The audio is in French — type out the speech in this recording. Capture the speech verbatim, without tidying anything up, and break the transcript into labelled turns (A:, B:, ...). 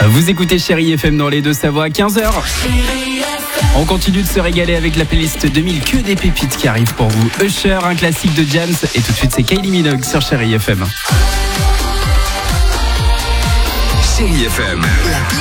A: Vous écoutez Chérie F M dans les deux Savoie à quinze heures. On continue de se régaler avec la playlist deux mille, que des pépites qui arrivent pour vous. Usher, un classique de Jams, et tout de suite c'est Kylie Minogue sur Chérie F M.
B: Chérie F M.